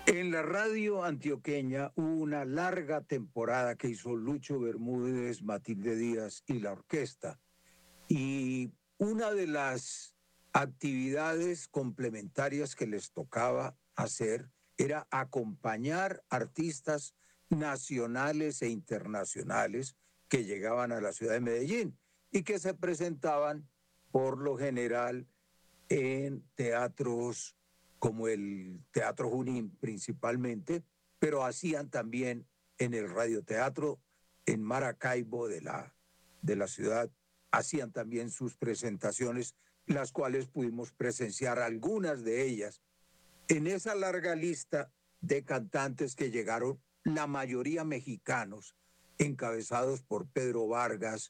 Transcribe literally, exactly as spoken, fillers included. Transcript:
En la radio antioqueña hubo una larga temporada que hizo Lucho Bermúdez, Matilde Díaz y la orquesta. Y una de las actividades complementarias que les tocaba hacer era acompañar artistas nacionales e internacionales que llegaban a la ciudad de Medellín y que se presentaban por lo general en teatros como el Teatro Junín principalmente, pero hacían también en el radioteatro en Maracaibo de la, de la ciudad, hacían también sus presentaciones, las cuales pudimos presenciar algunas de ellas. En esa larga lista de cantantes que llegaron, la mayoría mexicanos, encabezados por Pedro Vargas,